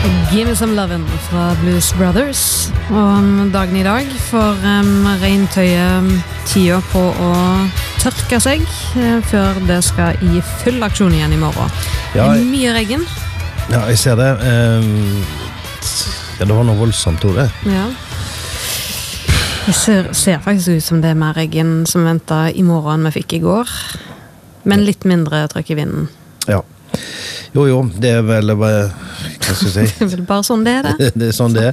Give Me Some Lovin' fra Blues Brothers. Og dagen I dag får regntøyet tida på å tørke seg før det skal I full aksjon igjen I morgen. Ja, det mye regn. Ja, jeg ser det. Ja, det var noe voldsomt, tror jeg. Ja. Det ser faktisk ut som det mer regn som ventet I morgen enn vi fikk I går. Men litt mindre trykk I vinden. Ja. Jo, det vel hva skal jeg si? Det vel bare sånn det det. Det sånn det